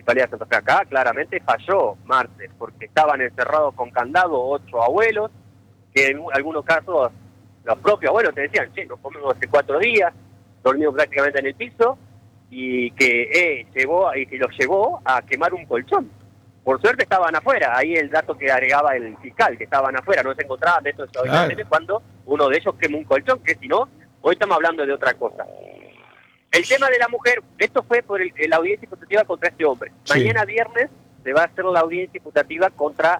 Municipalidad de Santa Fe. Acá claramente falló Marce, porque estaban encerrados con candado 8 abuelos, que en algunos casos los propios abuelos te decían, che, nos comemos hace 4 días, dormimos prácticamente en el piso, y que los llevó a quemar un colchón. Por suerte estaban afuera, ahí el dato que agregaba el fiscal, que estaban afuera, no se encontraban de estos habitaciones cuando uno de ellos quemó un colchón, que si no, hoy estamos hablando de otra cosa. El tema de la mujer, esto fue por la audiencia imputativa contra este hombre. Sí. Mañana viernes se va a hacer la audiencia imputativa contra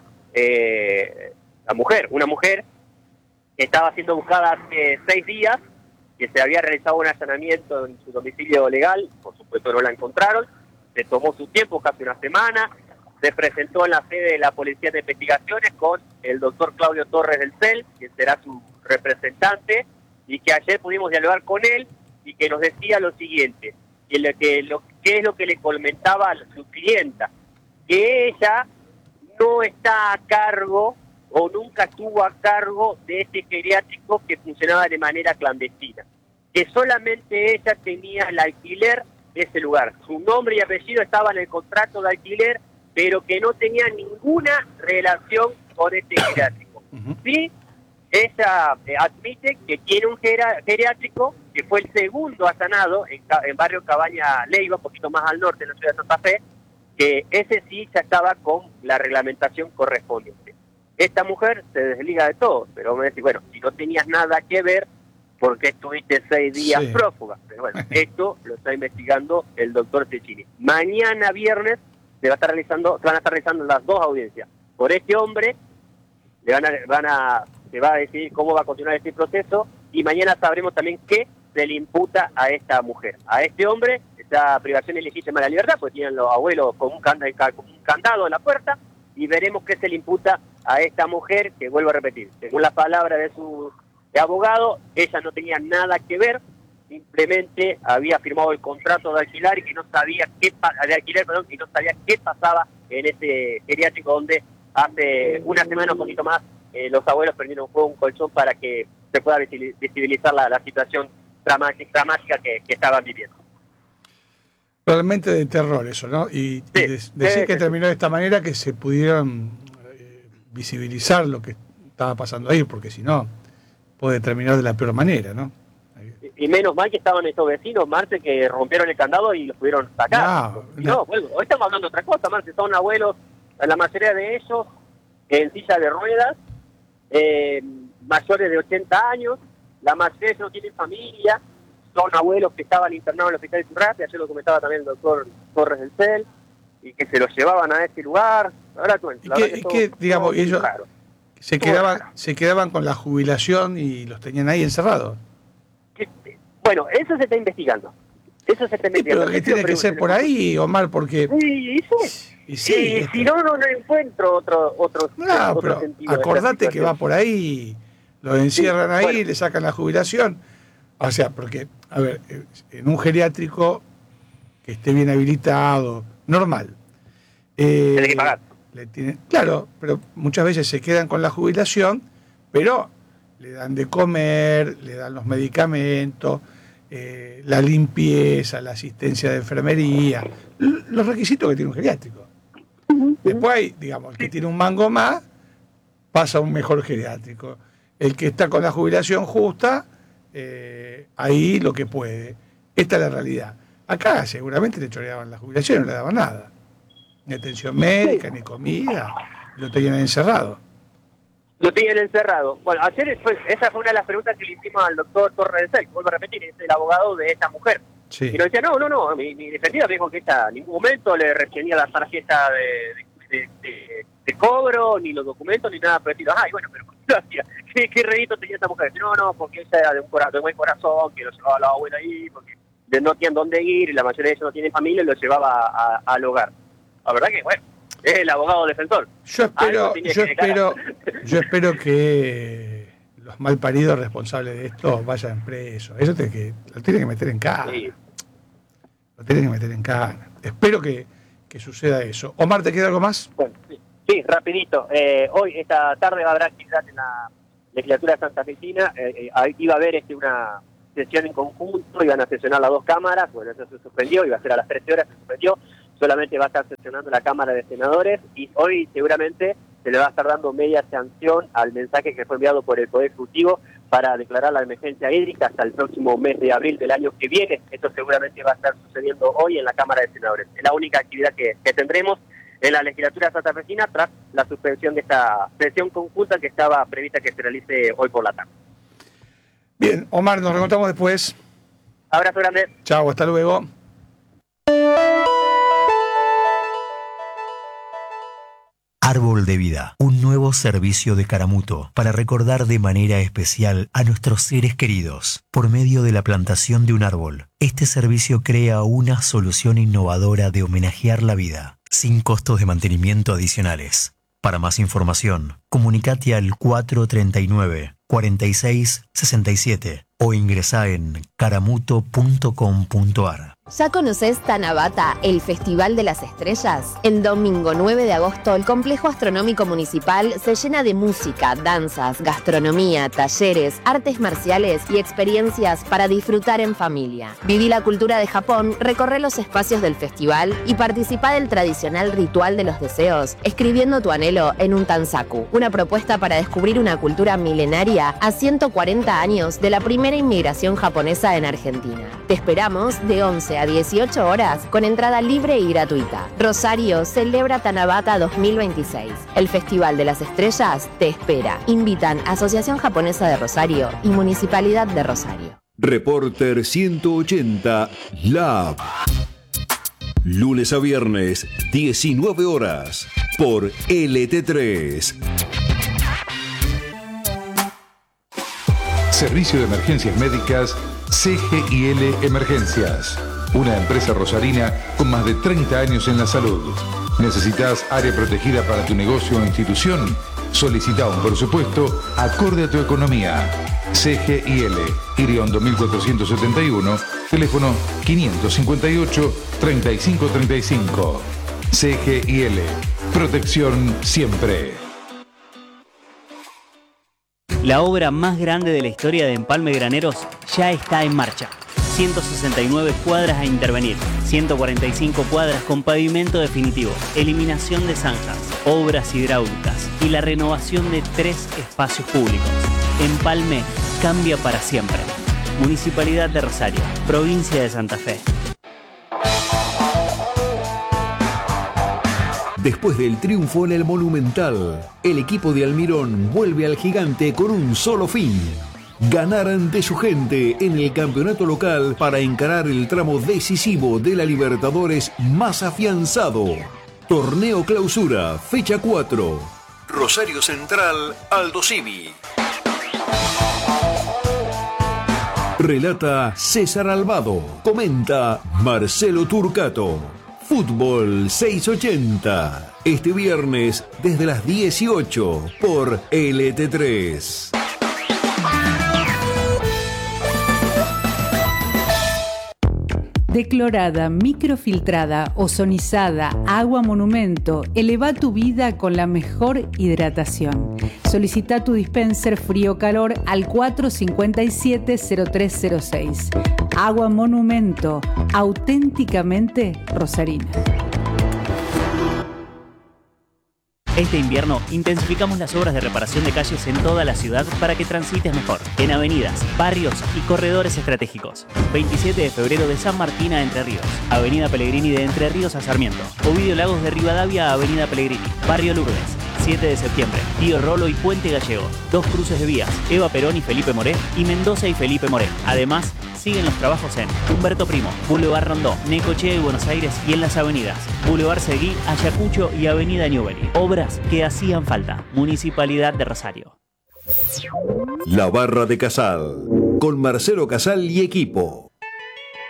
la mujer, una mujer que estaba siendo buscada hace 6 días, que se había realizado un allanamiento en su domicilio legal, por supuesto no la encontraron, se tomó su tiempo, casi una semana, se presentó en la sede de la Policía de Investigaciones con el doctor Claudio Torres del CEL, que será su representante, y que ayer pudimos dialogar con él, y que nos decía lo siguiente, qué es lo que le comentaba a su clienta, que ella no está a cargo o nunca estuvo a cargo de este geriátrico que funcionaba de manera clandestina, que solamente ella tenía el alquiler de ese lugar. Su nombre y apellido estaban en el contrato de alquiler, pero que no tenía ninguna relación con este geriátrico. Sí, ella admite que tiene un geriátrico que fue el segundo allanado en barrio Cabaña Leiva, un poquito más al norte de la ciudad de Santa Fe, que ese sí ya estaba con la reglamentación correspondiente. Esta mujer se desliga de todo, pero me dice, bueno, si no tenías nada que ver, ¿por qué estuviste 6 días prófuga? Pero bueno, esto lo está investigando el doctor Cecchini. Mañana viernes se van a estar realizando las 2 audiencias. Por este hombre se va a decidir cómo va a continuar este proceso, y mañana sabremos también qué se le imputa a esta mujer. A este hombre, esta privación ilegítima de la libertad, pues tienen los abuelos con un candado en la puerta, y veremos qué se le imputa a esta mujer, que vuelvo a repetir, según las palabras de su abogado, ella no tenía nada que ver, simplemente había firmado el contrato de alquiler y que no sabía qué pasaba en ese geriátrico donde hace una semana, un poquito más, los abuelos prendieron fuego un colchón para que se pueda visibilizar la situación dramática que estaban viviendo. Realmente de terror eso, ¿no? Y decir que terminó de esta manera, que se pudieran visibilizar lo que estaba pasando ahí, porque si no, puede terminar de la peor manera, ¿no? Y menos mal que estaban estos vecinos, Marce, que rompieron el candado y los pudieron sacar. Bueno, hoy estamos hablando de otra cosa, Marce, son abuelos, la mayoría de ellos en silla de ruedas, mayores de 80 años, la mayoría de ellos no tienen familia, son abuelos que estaban internados en el hospital de Turrate, ayer lo comentaba también el doctor Torres del CEL, y que se los llevaban a ese lugar. Ahora digamos, ellos se quedaban con la jubilación y los tenían ahí encerrados. Bueno, eso se está investigando. Pero que tiene que ser por ahí, Omar, porque... Si no encuentro otro sentido. Acordate que va por ahí, lo encierran ahí, le sacan la jubilación. O sea, porque, a ver, en un geriátrico que esté bien habilitado, normal. Tiene que pagar. Claro, pero muchas veces se quedan con la jubilación, pero le dan de comer, le dan los medicamentos, la limpieza, la asistencia de enfermería, los requisitos que tiene un geriátrico. Después hay, digamos, el que tiene un mango más, pasa a un mejor geriátrico. El que está con la jubilación justa, ahí lo que puede. Esta es la realidad. Acá seguramente le choreaban la jubilación, no le daban nada. Ni atención médica, ni comida, lo tenían encerrado. Lo tenían encerrado. Bueno, ayer esa fue una de las preguntas que le hicimos al doctor Torres del CEL, vuelvo a repetir, es el abogado de esta mujer. Sí. Y nos decía, no, mi defendida me dijo que ella en ningún momento le retenía la tarjeta de cobro, ni los documentos, ni nada por el estilo. Ay, bueno, pero ¿por qué lo hacía? ¿Qué rédito tenía esta mujer? No, porque ella era de buen corazón, que lo llevaba a la abuela ahí, porque no tenían dónde ir, y la mayoría de ellos no tienen familia, y lo llevaba al hogar. La verdad que, bueno, es el abogado defensor. Yo espero que los malparidos responsables de esto vayan presos. Eso lo tienen que meter en cana. Sí. Lo tienen que meter en cana. Espero que suceda eso. Omar, ¿te queda algo más? Bueno, sí, rapidito. Hoy, esta tarde, va a haber actividad en la legislatura santafesina. Iba a haber una sesión en conjunto, iban a sesionar las 2 cámaras. Bueno, eso se suspendió, iba a ser a las 13 horas, se suspendió. solamente va a estar sesionando la Cámara de Senadores y hoy seguramente se le va a estar dando media sanción al mensaje que fue enviado por el Poder Ejecutivo para declarar la emergencia hídrica hasta el próximo mes de abril del año que viene. Esto seguramente va a estar sucediendo hoy en la Cámara de Senadores. Es la única actividad que tendremos en la legislatura santafesina tras la suspensión de esta sesión conjunta que estaba prevista que se realice hoy por la tarde. Bien, Omar, nos reencontramos después. Abrazo grande. Chao, hasta luego. Árbol de Vida, un nuevo servicio de Caramuto para recordar de manera especial a nuestros seres queridos por medio de la plantación de un árbol. Este servicio crea una solución innovadora de homenajear la vida, sin costos de mantenimiento adicionales. Para más información, comunicate al 439-4667 o ingresá en caramuto.com.ar. ¿Ya conoces Tanabata, el Festival de las Estrellas? El domingo 9 de agosto, el Complejo Astronómico Municipal se llena de música, danzas, gastronomía, talleres, artes marciales y experiencias para disfrutar en familia. Viví la cultura de Japón, recorre los espacios del festival y participa del tradicional ritual de los deseos, escribiendo tu anhelo en un tansaku, una propuesta para descubrir una cultura milenaria a 140 años de la primera inmigración japonesa en Argentina. Te esperamos de 11 a 18 horas con entrada libre y gratuita. Rosario celebra Tanabata 2026. El Festival de las Estrellas te espera. Invitan Asociación Japonesa de Rosario y Municipalidad de Rosario. Reporter 180 Lab. Lunes a viernes, 19 horas, por LT3. Servicio de Emergencias Médicas CGIL Emergencias. Una empresa rosarina con más de 30 años en la salud. ¿Necesitas área protegida para tu negocio o institución? Solicita un presupuesto acorde a tu economía. CGIL, Iriondo 1471, teléfono 558-3535. CGIL, protección siempre. La obra más grande de la historia de Empalme Graneros ya está en marcha. 169 cuadras a intervenir, 145 cuadras con pavimento definitivo, eliminación de zanjas, obras hidráulicas y la renovación de 3 espacios públicos. Empalme cambia para siempre. Municipalidad de Rosario, provincia de Santa Fe. Después del triunfo en el Monumental, el equipo de Almirón vuelve al gigante con un solo fin: ganar ante su gente en el campeonato local para encarar el tramo decisivo de la Libertadores más afianzado. Torneo Clausura, fecha 4. Rosario Central, Aldo Civi. Relata César Albado. Comenta Marcelo Turcato. Fútbol 680. Este viernes desde las 18 por LT3. Declorada, microfiltrada, ozonizada, agua monumento, eleva tu vida con la mejor hidratación. Solicita tu dispenser frío-calor al 457-0306. Agua monumento, auténticamente rosarina. Este invierno intensificamos las obras de reparación de calles en toda la ciudad para que transites mejor, en avenidas, barrios y corredores estratégicos. 27 de febrero de San Martín a Entre Ríos, Avenida Pellegrini de Entre Ríos a Sarmiento, Ovidio Lagos de Rivadavia a Avenida Pellegrini, Barrio Lourdes, 7 de septiembre, Tío Rolo y Puente Gallego, 2 cruces de vías, Eva Perón y Felipe Moré, y Mendoza y Felipe Moré. Además, siguen los trabajos en Humberto Primo, Boulevard Rondó, Necochea y Buenos Aires y en las avenidas Boulevard Seguí, Ayacucho y Avenida Newbery. Obras que hacían falta. Municipalidad de Rosario. La Barra de Casal, con Marcelo Casal y equipo.